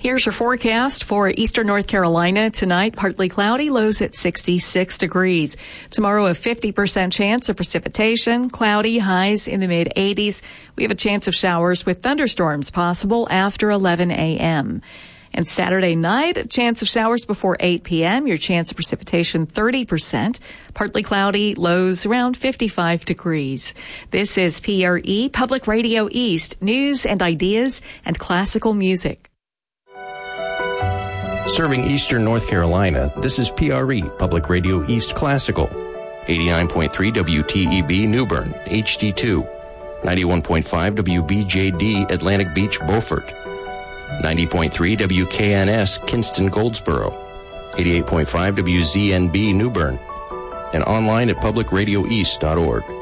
Here's your forecast for eastern North Carolina. Tonight, partly cloudy, lows at 66 degrees. Tomorrow, a 50% chance of precipitation, cloudy, highs in the mid-80s. We have a chance of showers with thunderstorms possible after 11 a.m. And Saturday night, a chance of showers before 8 p.m. Your chance of precipitation, 30%. Partly cloudy, lows around 55 degrees. This is PRE, Public Radio East, news and ideas and classical music. Serving eastern North Carolina, this is PRE, Public Radio East Classical. 89.3 WTEB New Bern, HD2. 91.5 WBJD Atlantic Beach, Beaufort. 90.3 WKNS Kinston, Goldsboro. 88.5 WZNB New Bern. And online at publicradioeast.org.